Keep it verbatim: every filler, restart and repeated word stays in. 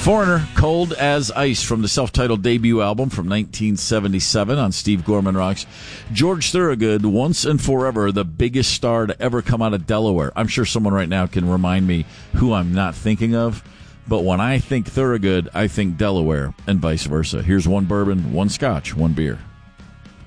Foreigner, Cold as Ice from the self-titled debut album from nineteen seventy-seven on Steve Gorman Rocks. George Thorogood, once and forever the biggest star to ever come out of Delaware. I'm sure someone right now can remind me who I'm not thinking of, but when I think Thorogood, I think Delaware and vice versa. Here's one bourbon, one scotch, one beer.